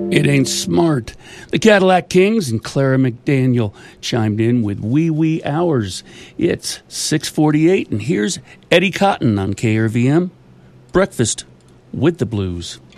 It ain't smart. The Cadillac Kings and Clara McDaniel chimed in with Wee Wee Hours. It's 6:48, and here's Eddie Cotton on KRVM. Breakfast with the Blues.